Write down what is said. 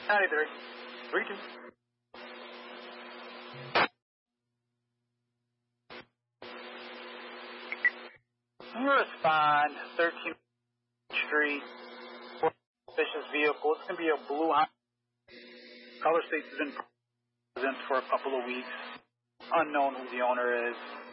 93. 32. Respond, 13th Street, suspicious vehicle. It's going to be a blue Honda. Color states has been present for a couple of weeks. Unknown who the owner is.